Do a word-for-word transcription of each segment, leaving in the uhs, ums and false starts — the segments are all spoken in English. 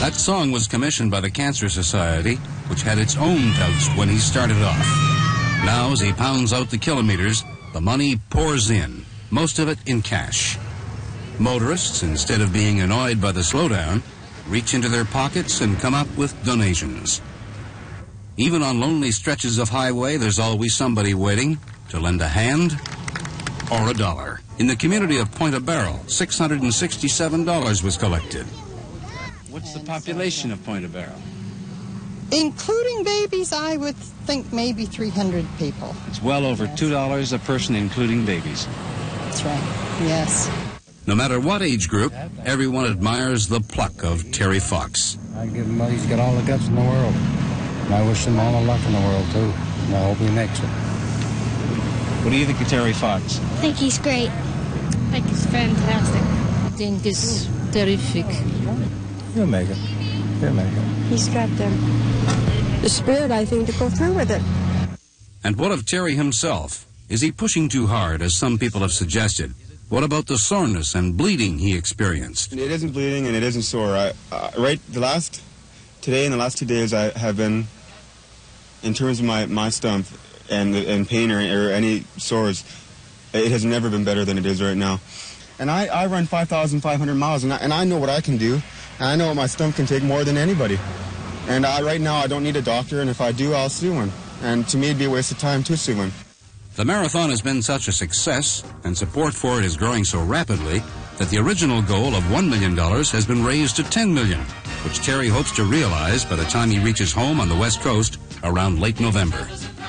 That song was commissioned by the Cancer Society, which had its own touts when he started off. Now, as he pounds out the kilometers, the money pours in, most of it in cash. Motorists, instead of being annoyed by the slowdown, reach into their pockets and come up with donations. Even on lonely stretches of highway, there's always somebody waiting to lend a hand or a dollar. In the community of Point Barrow, six hundred sixty-seven dollars was collected. What's the population of Point Barrow? Including babies, I would think maybe three hundred people. It's well over two dollars a person, including babies. That's right, yes. No matter what age group, everyone admires the pluck of Terry Fox. I give him, he's got all the guts in the world. And I wish him all the luck in the world, too. And I hope he makes it. What do you think of Terry Fox? I think he's great. I think he's fantastic. I think he's terrific. He'll make it. He'll make it. He's got the, the spirit, I think, to go through with it. And what of Terry himself? Is he pushing too hard, as some people have suggested? What about the soreness and bleeding he experienced? It isn't bleeding and it isn't sore. I, uh, right, the last, today and the last two days I have been, in terms of my, my stump and, and pain or, or any sores, it has never been better than it is right now. And I, I run five thousand five hundred miles, and I, and I know what I can do. And I know what my stump can take more than anybody. And I, right now I don't need a doctor, and if I do, I'll sue one. And to me, it'd be a waste of time to sue one. The marathon has been such a success, and support for it is growing so rapidly, that the original goal of one million dollars has been raised to ten million dollars, which Terry hopes to realize by the time he reaches home on the West Coast around late November.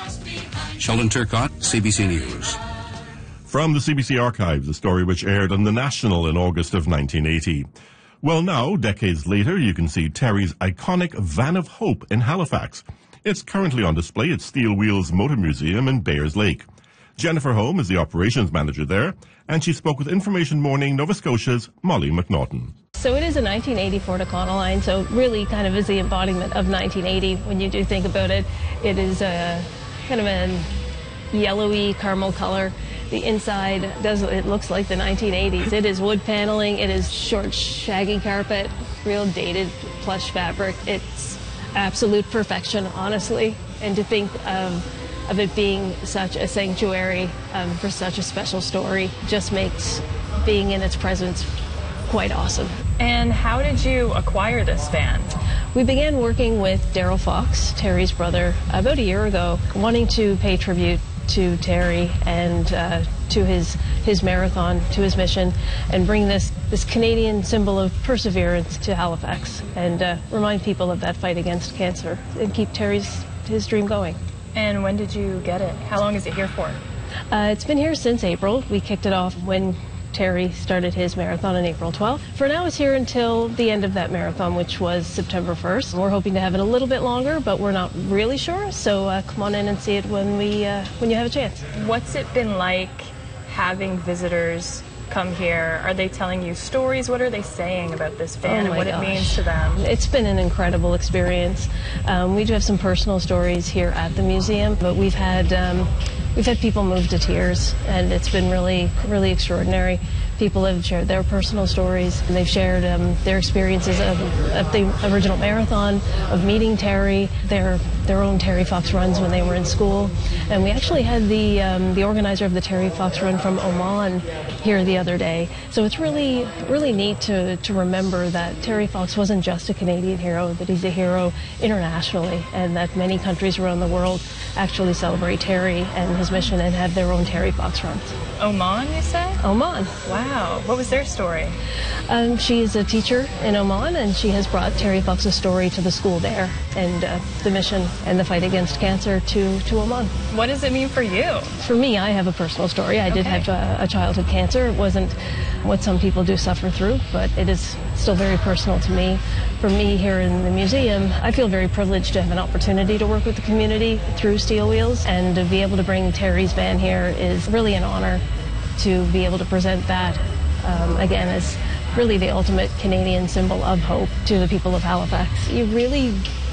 Sheldon Turcotte, C B C News. From the C B C Archives, a story which aired on The National in August of nineteen eighty. Well, now, decades later, you can see Terry's iconic Van of Hope in Halifax. It's currently on display at Steel Wheels Motor Museum in Bayers Lake. Jennifer Holm is the operations manager there, and she spoke with Information Morning Nova Scotia's Molly McNaughton. So it is a nineteen eighty Ford Econoline, so really kind of is the embodiment of nineteen eighty when you do think about it. It is a kind of a yellowy caramel color. The inside does, it looks like the nineteen eighties. It is wood paneling, it is short shaggy carpet, real dated plush fabric. It's absolute perfection, honestly. And to think of of it being such a sanctuary um, for such a special story just makes being in its presence quite awesome. And how did you acquire this van? We began working with Daryl Fox, Terry's brother, about a year ago, wanting to pay tribute to Terry and uh, to his his marathon, to his mission, and bring this, this Canadian symbol of perseverance to Halifax and uh, remind people of that fight against cancer and keep Terry's his dream going. And when did you get it? How long is it here for? Uh, it's been here since April. We kicked it off when Terry started his marathon on April twelfth. For now, it's here until the end of that marathon, which was September first. We're hoping to have it a little bit longer, but we're not really sure. So uh, come on in and see it when we uh, when you have a chance. What's it been like having visitors come here? Are they telling you stories? What are they saying about this van oh and what gosh. it means to them? It's been an incredible experience. Um, we do have some personal stories here at the museum, but we've had um, we've had people move to tears, and it's been really, really extraordinary. People have shared their personal stories, and they've shared um, their experiences of, of the original marathon, of meeting Terry, their their own Terry Fox runs when they were in school. And we actually had the um, the organizer of the Terry Fox run from Oman here the other day. So it's really, really neat to, to remember that Terry Fox wasn't just a Canadian hero, that he's a hero internationally, and that many countries around the world actually celebrate Terry and his mission and have their own Terry Fox runs. Oman, you said? Oman. Wow. What was their story? Um, she is a teacher in Oman, and she has brought Terry Fox's story to the school there, and uh, the mission and the fight against cancer to, to Oman. What does it mean for you? For me, I have a personal story. I okay. did have a, a childhood cancer. It wasn't what some people do suffer through, but it is still very personal to me. For me here in the museum, I feel very privileged to have an opportunity to work with the community through Steel Wheels, and to be able to bring Terry's van here is really an honor to be able to present that, um, again, as really the ultimate Canadian symbol of hope to the people of Halifax. You really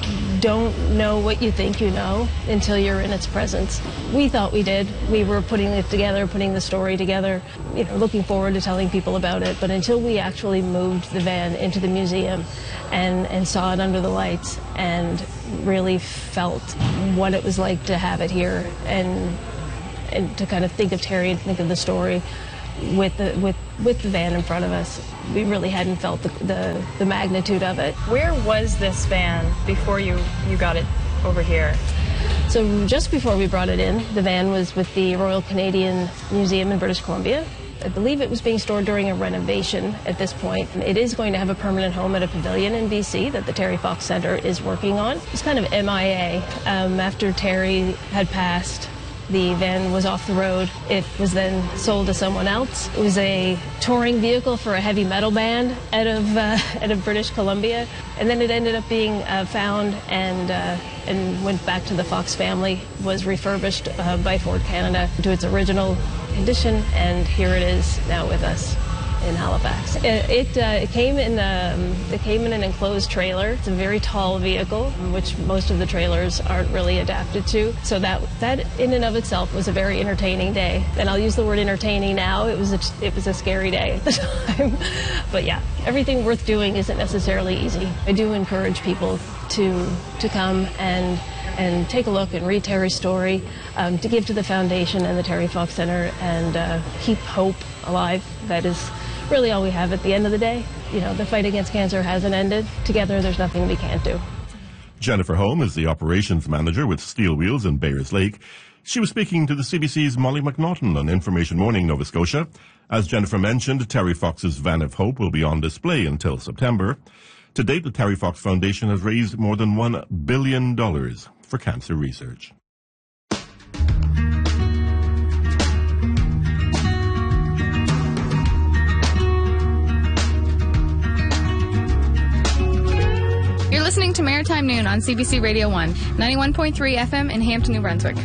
don't know what you think you know until you're in its presence. We thought we did. We were putting it together, putting the story together, you know, looking forward to telling people about it. But until we actually moved the van into the museum and, and saw it under the lights and really felt what it was like to have it here and and to kind of think of Terry and think of the story with the with with the van in front of us, we really hadn't felt the, the the magnitude of it. Where was this van before you you got it over here? So just before we brought it in, the van was with the Royal Canadian Museum in British Columbia. I believe it was being stored during a renovation at this point. It is going to have a permanent home at a pavilion in B C that the Terry Fox Centre is working on. It's kind of M I A. Um, after Terry had passed, the van was off the road. It was then sold to someone else. It was a touring vehicle for a heavy metal band out of uh, out of British Columbia, and then it ended up being uh, found and uh, and went back to the Fox family. Was refurbished uh, by Ford Canada to its original condition, and here it is now with us in Halifax. It it, uh, it came in um, it came in an enclosed trailer. It's a very tall vehicle, which most of the trailers aren't really adapted to. So that that in and of itself was a very entertaining day. And I'll use the word entertaining now. It was a, it was a scary day at the time. But yeah, everything worth doing isn't necessarily easy. I do encourage people to to come and and take a look and read Terry's story, um, to give to the foundation and the Terry Fox Centre, and uh, keep hope alive. That is really all we have at the end of the day. You know, the fight against cancer hasn't ended. Together, there's nothing we can't do. Jennifer Holm is the operations manager with Steel Wheels in Bayers Lake. She was speaking to the C B C's Molly McNaughton on Information Morning, Nova Scotia. As Jennifer mentioned, Terry Fox's Van of Hope will be on display until September. To date, the Terry Fox Foundation has raised more than one billion dollars for cancer research. You're listening to Maritime Noon on C B C Radio one, ninety-one point three F M in Hampton, New Brunswick.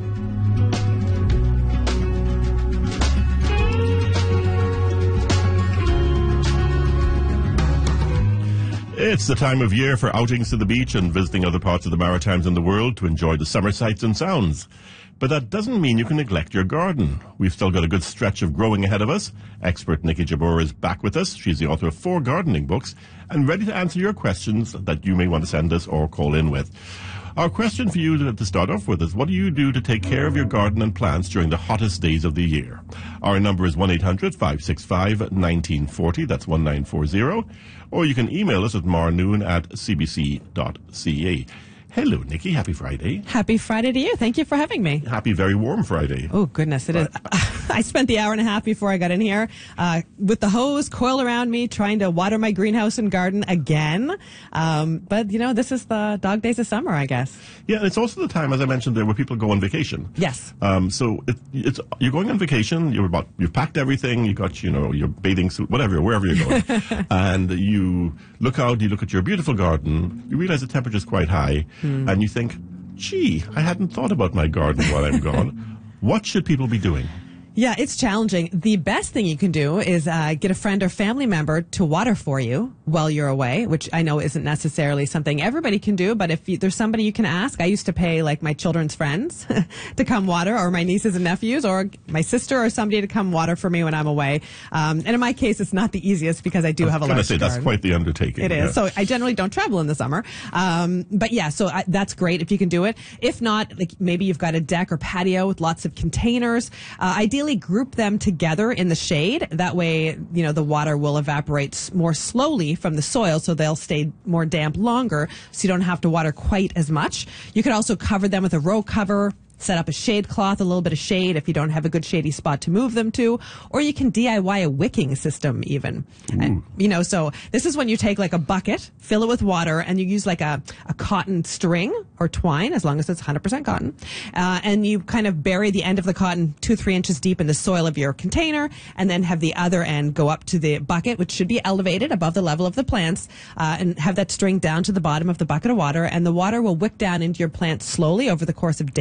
It's the time of year for outings to the beach and visiting other parts of the Maritimes and the world to enjoy the summer sights and sounds. But that doesn't mean you can neglect your garden. We've still got a good stretch of growing ahead of us. Expert Nikki Jabbour is back with us. She's the author of four gardening books and ready to answer your questions that you may want to send us or call in with. Our question for you to start off with is, what do you do to take care of your garden and plants during the hottest days of the year? Our number is one eight hundred five six five one nine four zero. That's one nine four zero. Or you can email us at marnoon at c b c dot c a. Hello, Nikki. Happy Friday. Happy Friday to you. Thank you for having me. Happy very warm Friday. Oh, goodness, it is. I spent the hour and a half before I got in here uh, with the hose coiled around me, trying to water my greenhouse and garden again. Um, but, you know, this is the dog days of summer, I guess. Yeah, and it's also the time, as I mentioned there, where people go on vacation. Yes. Um, so it, it's you're going on vacation. You're about you've packed everything. You got you know your bathing suit, whatever, wherever you're going, and you look out. You look at your beautiful garden. You realize the temperature's quite high, hmm. and you think, "Gee, I hadn't thought about my garden while I'm gone." What should people be doing? Yeah, it's challenging. The best thing you can do is uh, get a friend or family member to water for you while you're away, which I know isn't necessarily something everybody can do, but if you, there's somebody you can ask. I used to pay like my children's friends to come water, or my nieces and nephews, or my sister or somebody to come water for me when I'm away. Um, and in my case, it's not the easiest because I do I have a large say, garden. That's quite the undertaking. It is. Yeah. So I generally don't travel in the summer. Um, but yeah, so I, that's great if you can do it. If not, like maybe you've got a deck or patio with lots of containers. Uh, ideally, group them together in the shade. That way, you know, the water will evaporate more slowly from the soil, so they'll stay more damp longer, so you don't have to water quite as much. You could also cover them with a row cover, set up a shade cloth, a little bit of shade if you don't have a good shady spot to move them to, or you can D I Y a wicking system even. And, you know, so this is when you take like a bucket, fill it with water, and you use like a, a cotton string or twine, as long as it's one hundred percent cotton, uh, and you kind of bury the end of the cotton two, three inches deep in the soil of your container, and then have the other end go up to the bucket, which should be elevated above the level of the plants, uh, and have that string down to the bottom of the bucket of water, and the water will wick down into your plants slowly over the course of days. And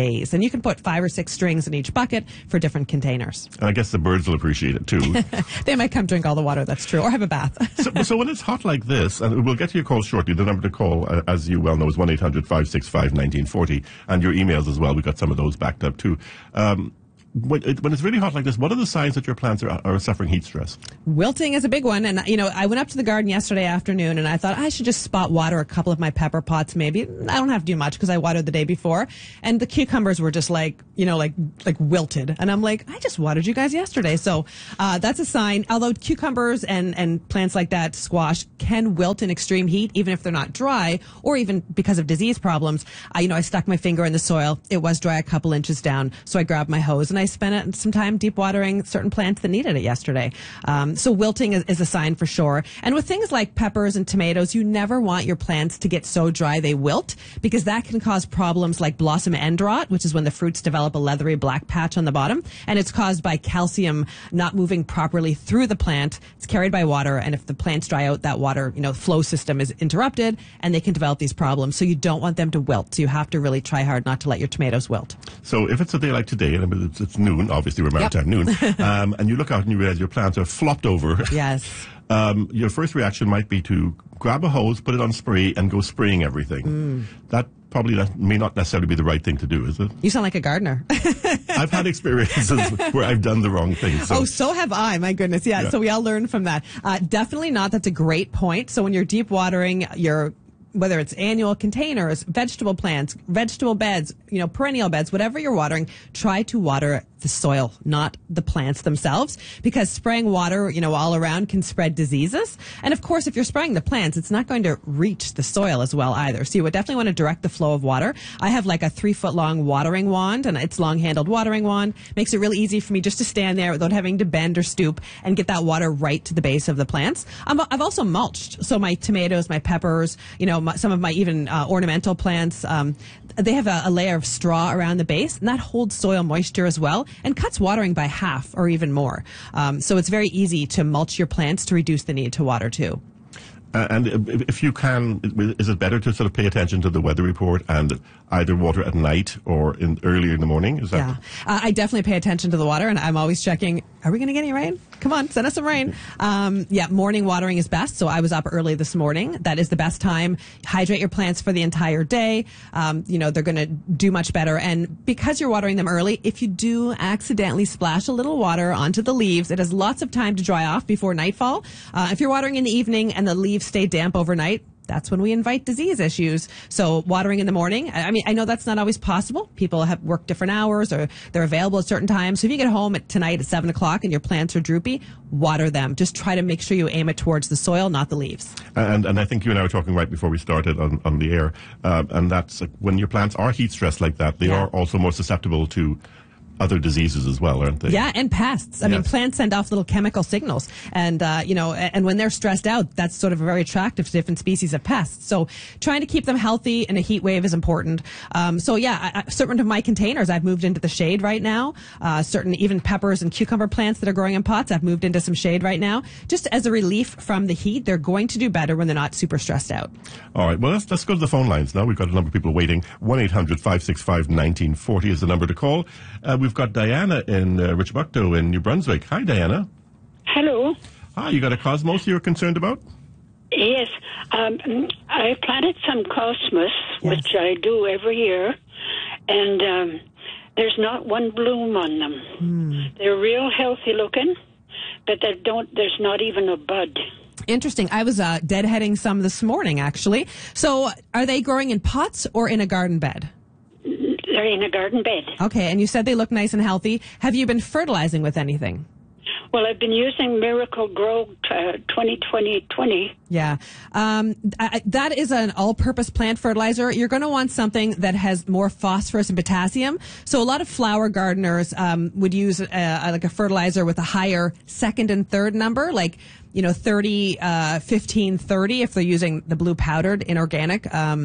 And you can put five or six strings in each bucket for different containers. And I guess the birds will appreciate it too. They might come drink all the water, that's true, or have a bath. so, so when it's hot like this, and we'll get to your call shortly, the number to call, uh, as you well know, is one eight hundred five six five one nine four zero, and your emails as well. We got some of those backed up too. Um, When, it, when it's really hot like this, what are the signs that your plants are, are suffering heat stress? Wilting is a big one. And, you know, I went up to the garden yesterday afternoon and I thought I should just spot water a couple of my pepper pots maybe. I don't have to do much because I watered the day before. And the cucumbers were just like, you know, like like wilted. And I'm like, I just watered you guys yesterday. So uh, that's a sign. Although cucumbers and, and plants like that, squash, can wilt in extreme heat, even if they're not dry or even because of disease problems. I, you know, I stuck my finger in the soil. It was dry a couple inches down. So I grabbed my hose and I I spent some time deep watering certain plants that needed it yesterday. Um, so wilting is, is a sign for sure. And with things like peppers and tomatoes, you never want your plants to get so dry they wilt, because that can cause problems like blossom end rot, which is when the fruits develop a leathery black patch on the bottom. And it's caused by calcium not moving properly through the plant. It's carried by water. And if the plants dry out, that water, you know, flow system is interrupted and they can develop these problems. So you don't want them to wilt. So you have to really try hard not to let your tomatoes wilt. So if it's a day like today, and it's, it's noon, obviously we're maritime Yep. noon, um, and you look out and you realize your plants are flopped over. Yes. Um, your first reaction might be to grab a hose, put it on spray, and go spraying everything. Mm. That probably that may not necessarily be the right thing to do, is it? You sound like a gardener. I've had experiences where I've done the wrong thing. So. Oh, so have I. My goodness. Yeah, Yeah. So we all learn from that. Uh, definitely not. That's a great point. So when you're deep watering your, whether it's annual containers, vegetable plants, vegetable beds, you know, perennial beds, whatever you're watering, try to water the soil, not the plants themselves, because spraying water, you know, all around can spread diseases. And of course, if you're spraying the plants, it's not going to reach the soil as well either. So you would definitely want to direct the flow of water. I have like a three foot long watering wand, and it's long handled watering wand. Makes it really easy for me just to stand there without having to bend or stoop and get that water right to the base of the plants. I'm, I've also mulched. So my tomatoes, my peppers, you know, my, some of my even uh, ornamental plants, um, they have a, a layer of straw around the base, and that holds soil moisture as well and cuts watering by half or even more. Um, so it's very easy to mulch your plants to reduce the need to water too. Uh, and if if you can, is it better to sort of pay attention to the weather report and either water at night or in earlier in the morning? Is that? Yeah, uh, I definitely pay attention to the water, and I'm always checking, are we going to get any rain? Come on, send us some rain. Um, yeah, morning watering is best. So I was up early this morning. That is the best time. Hydrate your plants for the entire day. Um, you know, they're going to do much better. And because you're watering them early, if you do accidentally splash a little water onto the leaves, it has lots of time to dry off before nightfall. Uh, if you're watering in the evening and the leaves stay damp overnight, that's when we invite disease issues. So watering in the morning, I mean, I know that's not always possible. People have worked different hours or they're available at certain times. So if you get home at tonight at seven o'clock and your plants are droopy, water them. Just try to make sure you aim it towards the soil, not the leaves. And and I think you and I were talking right before we started on, on the air, uh, and that's like when your plants are heat stressed like that, they Yeah. are also more susceptible to other diseases as well, aren't they? Yeah, and pests. I Yes. mean, plants send off little chemical signals. And, uh, you know, and when they're stressed out, that's sort of very attractive to different species of pests. So trying to keep them healthy in a heat wave is important. Um, so, yeah, I, I, certain of my containers I've moved into the shade right now. Uh, certain even peppers and cucumber plants that are growing in pots, I've moved into some shade right now. Just as a relief from the heat, they're going to do better when they're not super stressed out. All right, well, let's, let's go to the phone lines now. We've got a number of people waiting. one eight hundred five six five one nine four zero is the number to call. Uh, we've got Diana in uh, Richbuckto in New Brunswick. Hi, Diana. Hello. Hi, you got a cosmos you're concerned about? Yes. Um, I planted some cosmos, Yes. which I do every year, and um, there's not one bloom on them. Mm. They're real healthy looking, but they don't. There's not even a bud. Interesting. I was uh, deadheading some this morning, actually. So are they growing in pots or in a garden bed? They're in a garden bed. Okay, and you said they look nice and healthy. Have you been fertilizing with anything? Well, I've been using Miracle Grow uh, twenty twenty twenty. Yeah. Um, I, that is an all-purpose plant fertilizer. You're going to want something that has more phosphorus and potassium. So a lot of flower gardeners um, would use a, like a fertilizer with a higher second and third number, like, you know, thirty, uh, fifteen, thirty if they're using the blue powdered inorganic um,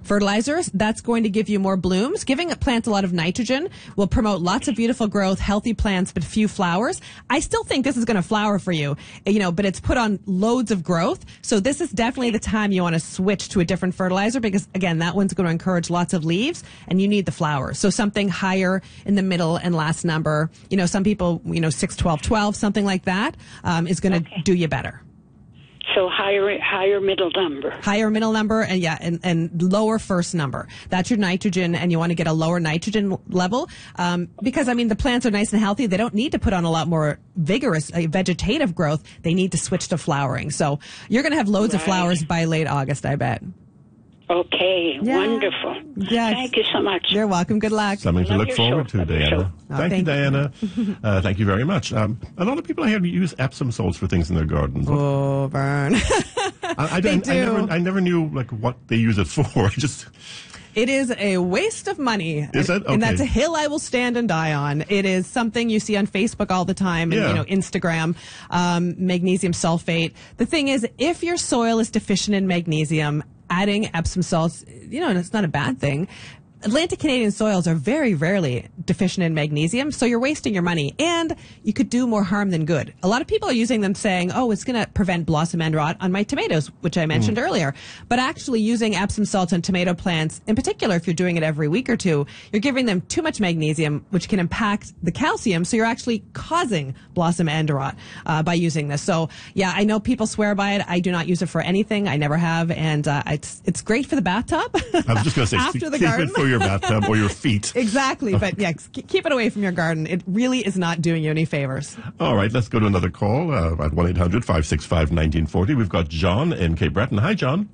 fertilizers. That's going to give you more blooms. Giving plants a lot of nitrogen will promote lots of beautiful growth, healthy plants, but few flowers. I still think this is going to flower for you, you know, but it's put on loads of growth. So this is definitely the time you want to switch to a different fertilizer because, again, that one's going to encourage lots of leaves and you need the flowers. So something higher in the middle and last number, you know, some people, you know, six, twelve, twelve, something like that, um, is going to Okay. do you better. So higher higher middle number. Higher middle number and yeah, and, and lower first number. That's your nitrogen, and you want to get a lower nitrogen level um, because I mean the plants are nice and healthy. They don't need to put on a lot more vigorous uh, vegetative growth. They need to switch to flowering. So you're going to have loads of Right. flowers by late August, I bet. Okay, Yeah. wonderful. Yes. Thank you so much. You're welcome. Good luck. Something to Love look your forward show. to, Love your Diana. Oh, thank, thank you, you. Diana. uh, thank you very much. Um, a lot of people I hear use Epsom salts for things in their gardens. Oh, Vern. I, I, they don't- I do. never, I never knew like what they use it for. I just It is a waste of money. Is and, it? and that's a Okay. hill I will stand and die on. It is something you see on Facebook all the time and, Yeah. you know, Instagram, um, magnesium sulfate. The thing is, if your soil is deficient in magnesium, adding Epsom salts, you know, it's not a bad thing. Atlantic Canadian soils are very rarely deficient in magnesium, so you're wasting your money, and you could do more harm than good. A lot of people are using them saying, oh, it's going to prevent blossom end rot on my tomatoes, which I mentioned earlier. But actually using Epsom salts on tomato plants, in particular, if you're doing it every week or two, you're giving them too much magnesium, which can impact the calcium, so you're actually causing blossom end rot uh, by using this. So, yeah, I know people swear by it. I do not use it for anything. I never have, and uh, it's it's great for the bathtub. I was just going to say After the keep garden. it for your bathtub or your feet. Exactly, but yeah, k- keep it away from your garden. It really is not doing you any favors. All right, let's go to another call uh, at one eight hundred five six five one nine four zero. We've got John in Cape Breton. Hi, John.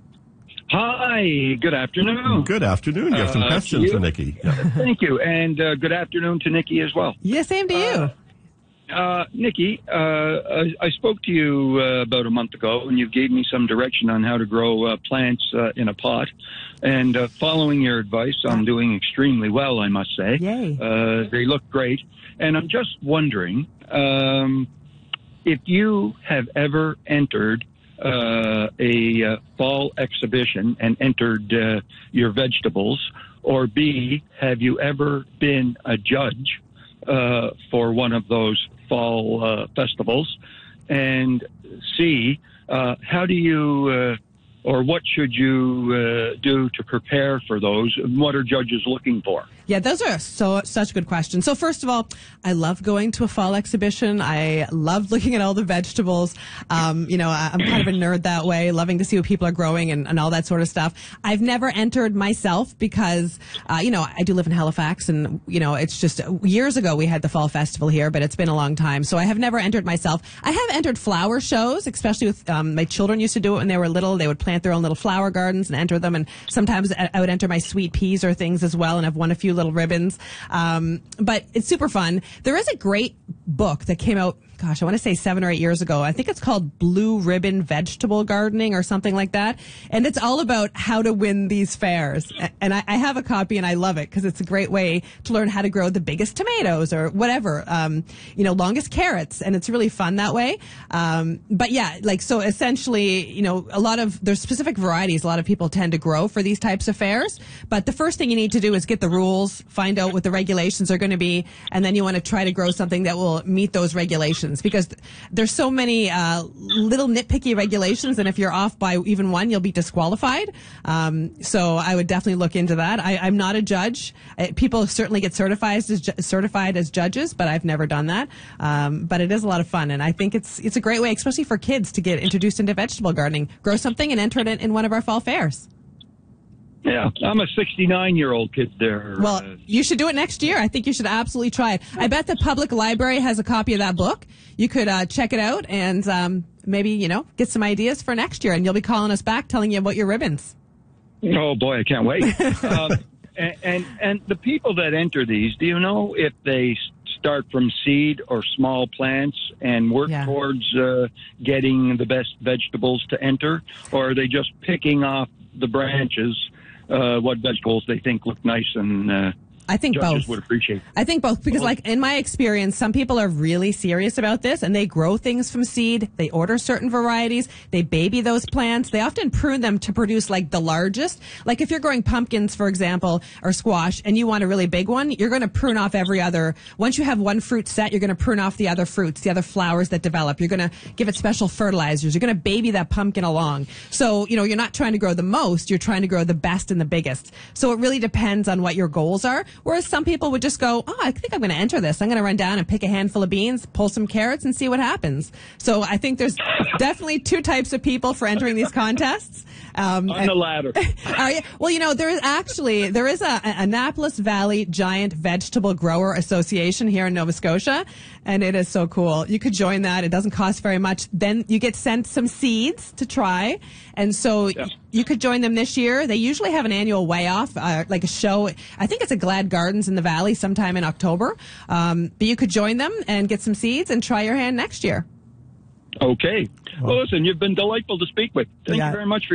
Hi, good afternoon. Good afternoon. You have some Uh, questions you- for Nikki. Yeah. Thank you, and uh, good afternoon to Nikki as well. Yeah, same to you. Uh, Nikki, uh, I, I spoke to you uh, about a month ago, and you gave me some direction on how to grow uh, plants uh, in a pot. And uh, following your advice, I'm doing extremely well, I must say. Yay. Uh, they look great. And I'm just wondering um, if you have ever entered uh, a uh, fall exhibition and entered uh, your vegetables, or B, have you ever been a judge uh, for one of those fall uh, festivals? And C, uh, how do you, uh, or what should you uh, do to prepare for those? What are judges looking for? Yeah, those are so such good questions. So first of all, I love going to a fall exhibition. I love looking at all the vegetables. Um, you know, I- I'm kind of a nerd that way, loving to see what people are growing and, and all that sort of stuff. I've never entered myself because, uh, you know, I do live in Halifax, and you know, it's just years ago we had the fall festival here, but it's been a long time, so I have never entered myself. I have entered flower shows, especially with um, my children used to do it when they were little. They would plant their own little flower gardens and enter them, and sometimes I I would enter my sweet peas or things as well, and I've won a few little ribbons. Um, but it's super fun. There is a great book that came out, gosh, I want to say seven or eight years ago. I think it's called Blue Ribbon Vegetable Gardening or something like that. And it's all about how to win these fairs. A- And I, I have a copy and I love it because it's a great way to learn how to grow the biggest tomatoes or whatever, um, you know, longest carrots. And it's really fun that way. Um, but yeah, like, so essentially, you know, a lot of, there's specific varieties a lot of people tend to grow for these types of fairs. But the first thing you need to do is get the rules, find out what the regulations are going to be, and then you want to try to grow something that will meet those regulations, because th- there's so many uh, little nitpicky regulations, and if you're off by even one, you'll be disqualified. Um, so I would definitely look into that. I, I'm not a judge. Uh, people certainly get certified as ju- certified as judges, but I've never done that. Um, but it is a lot of fun, and I think it's it's a great way, especially for kids, to get introduced into vegetable gardening. Grow something and enter it in, in one of our fall fairs. Yeah, I'm a sixty-nine-year-old kid there. Well, uh, you should do it next year. I think you should absolutely try it. I bet the public library has a copy of that book. You could uh, check it out and um, maybe, you know, get some ideas for next year. And you'll be calling us back telling you about your ribbons. oh, boy, I can't wait. um, and, and, and the people that enter these, do you know if they start from seed or small plants and work Yeah. towards uh, getting the best vegetables to enter? Or are they just picking off the branches, uh, what vegetables they think look nice and uh, I think judges both. would appreciate. I think both, because like in my experience, some people are really serious about this and they grow things from seed. They order certain varieties. They baby those plants. They often prune them to produce like the largest. Like if you're growing pumpkins, for example, or squash, and you want a really big one, you're going to prune off every other. Once you have one fruit set, you're going to prune off the other fruits, the other flowers that develop. You're going to give it special fertilizers. You're going to baby that pumpkin along. So, you know, you're not trying to grow the most. You're trying to grow the best and the biggest. So it really depends on what your goals are. Whereas some people would just go, oh, I think I'm going to enter this. I'm going to run down and pick a handful of beans, pull some carrots, and see what happens. So I think there's definitely two types of people for entering these contests. Um, On the latter. Are you? Well, you know, there is actually, there is a, a Annapolis Valley Giant Vegetable Grower Association here in Nova Scotia, and it is so cool. You could join that. It doesn't cost very much. Then you get sent some seeds to try, and so Yeah. you could join them this year. They usually have an annual way off, uh, like a show. I think it's at Glad Gardens in the Valley sometime in October. Um, but you could join them and get some seeds and try your hand next year. Okay. Well, listen, you've been delightful to speak with. Thank Yeah. you very much for